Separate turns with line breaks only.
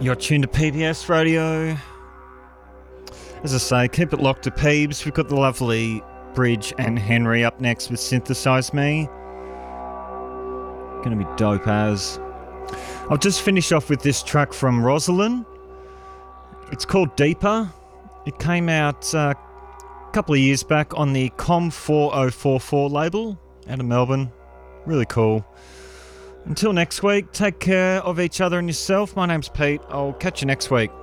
You're tuned to PBS Radio. As I say, keep it locked to Peebs. We've got the lovely Bridge and Henry up next with Synthesize Me. Gonna be dope as. I'll just finish off with this track from Rosalind. It's called Deeper. It came out a couple of years back on the Com 4044 label out of Melbourne. Really cool. Until next week, take care of each other and yourself. My name's Pete. I'll catch you next week.